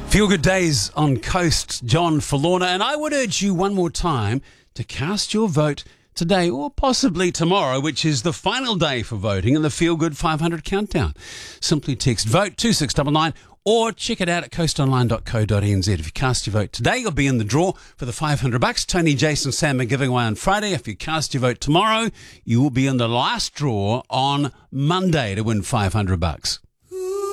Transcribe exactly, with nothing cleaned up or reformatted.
Feel Good Days on Coast, John Forlorna, and I would urge you one more time to cast your vote today or possibly tomorrow, which is the final day for voting in the Feel Good five hundred countdown. Simply text VOTE two six nine nine or check it out at coast online dot co dot n z. If you cast your vote today, you'll be in the draw for the five hundred bucks. Tony, Jason, Sam are giving away on Friday. If you cast your vote tomorrow, you will be in the last draw on Monday to win five hundred bucks.